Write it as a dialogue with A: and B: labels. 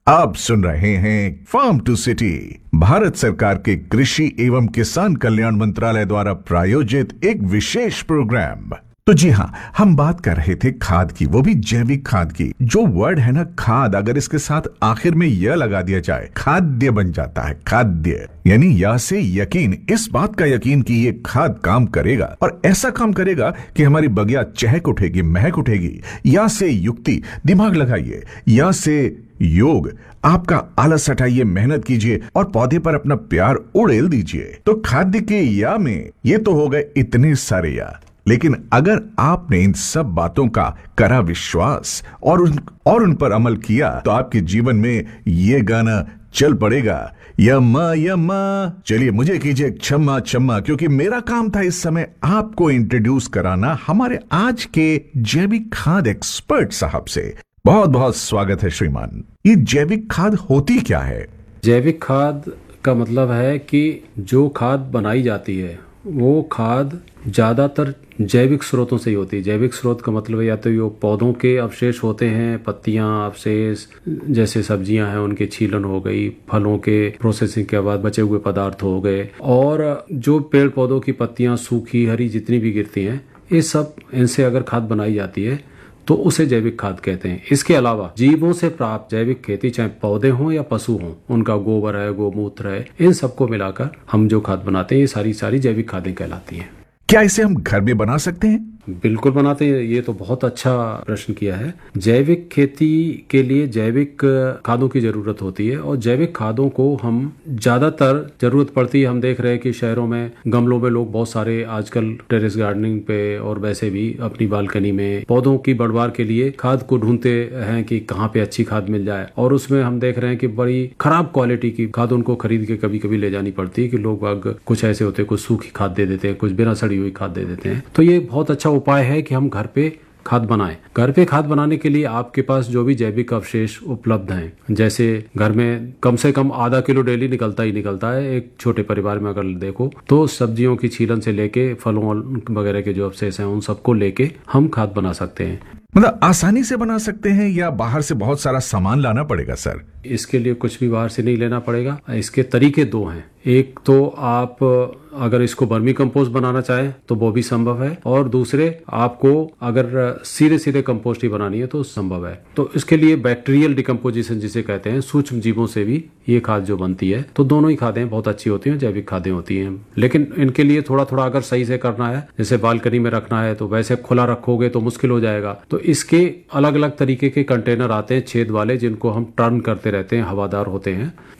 A: आप सुन रहे हैं फार्म टू सिटी, भारत सरकार के कृषि एवं किसान कल्याण मंत्रालय द्वारा प्रायोजित एक विशेष प्रोग्राम। तो जी हाँ, हम बात कर रहे थे खाद की, वो भी जैविक खाद की। जो वर्ड है ना खाद, अगर इसके साथ आखिर में यह लगा दिया जाए, खाद्य बन जाता है। खाद्य यानी या से यकीन, इस बात का यकीन कि ये खाद काम करेगा और ऐसा काम करेगा कि हमारी बगिया चहक उठेगी, महक उठेगी। या से युक्ति, दिमाग लगाइए। या से योग, आपका आलस हटाइए, मेहनत कीजिए और पौधे पर अपना प्यार उड़ेल दीजिए। तो खाद्य के या में ये तो हो गए इतने सारे या, लेकिन अगर आपने इन सब बातों का करा विश्वास और उन पर अमल किया तो आपके जीवन में ये गाना चल पड़ेगा, यम्मा यम्मा। चलिए मुझे कीजिए क्षमा क्षमा, क्योंकि मेरा काम था इस समय आपको इंट्रोड्यूस कराना हमारे आज के जैविक खाद एक्सपर्ट साहब से। बहुत बहुत स्वागत है श्रीमान। ये जैविक खाद होती क्या है?
B: जैविक खाद का मतलब है कि जो खाद बनाई जाती है वो खाद ज़्यादातर जैविक स्रोतों से ही होती है। जैविक स्रोत का मतलब है या तो ये पौधों के अवशेष होते हैं, पत्तियां, अवशेष, जैसे सब्जियां हैं उनके छीलन हो गई, फलों के प्रोसेसिंग के बाद बचे हुए पदार्थ हो गए, और जो पेड़ पौधों की पत्तियां सूखी हरी जितनी भी गिरती हैं, ये सब इनसे अगर खाद बनाई जाती है तो उसे जैविक खाद कहते हैं। इसके अलावा जीवों से प्राप्त जैविक खेती, चाहे पौधे हों या पशु हों, उनका गोबर है, गोमूत्र है, इन सबको मिलाकर हम जो खाद बनाते हैं ये सारी जैविक खादें कहलाती हैं।
A: क्या इसे हम घर में बना सकते हैं?
B: बिल्कुल बनाते हैं। ये तो बहुत अच्छा प्रश्न किया है। जैविक खेती के लिए जैविक खादों की जरूरत होती है और जैविक खादों को हम ज्यादातर जरूरत पड़ती है। हम देख रहे हैं कि शहरों में गमलों में लोग बहुत सारे आजकल टेरेस गार्डनिंग पे और वैसे भी अपनी बालकनी में पौधों की बढ़वार के लिए खाद को ढूंढते हैं कि कहाँ पे अच्छी खाद मिल जाए, और उसमें हम देख रहे हैं कि बड़ी खराब क्वालिटी की खाद उनको खरीद के कभी कभी ले जानी पड़ती है कि लोग कुछ ऐसे होते हैं, कुछ सूखी खाद दे देते हैं, कुछ बिना सड़ी हुई खाद दे देते हैं। तो ये बहुत अच्छा उपाय है कि हम घर पे खाद बनाएं। घर पे खाद बनाने के लिए आपके पास जो भी जैविक अवशेष उपलब्ध हैं, जैसे घर में कम से कम आधा किलो डेली निकलता ही निकलता है। एक छोटे परिवार में अगर देखो तो सब्जियों की छीलन से लेके फलों वगैरह के जो अवशेष हैं उन सबको लेके हम खाद बना सकते हैं।
A: मतलब आसानी से बना सकते हैं या बाहर से बहुत सारा सामान लाना पड़ेगा सर?
B: इसके लिए कुछ भी बाहर से नहीं लेना पड़ेगा। इसके तरीके दो हैं। एक तो आप अगर इसको वर्मी कंपोस्ट बनाना चाहें तो वो भी संभव है, और दूसरे आपको अगर सीधे कंपोस्ट ही बनानी है तो संभव है। तो इसके लिए बैक्टीरियल डिकम्पोजिशन जिसे कहते हैं, सूक्ष्म जीवों से भी ये खाद जो बनती है, तो दोनों ही खादें बहुत अच्छी होती हैं, जैविक खादें होती हैं। लेकिन इनके लिए थोड़ा थोड़ा अगर सही से करना है, जैसे बालकनी में रखना है तो वैसे खुला रखोगे तो मुश्किल हो जाएगा। तो इसके अलग अलग तरीके के कंटेनर आते हैं छेद वाले, जिनको हम टर्न करते रहते हैं, हवादार होते हैं।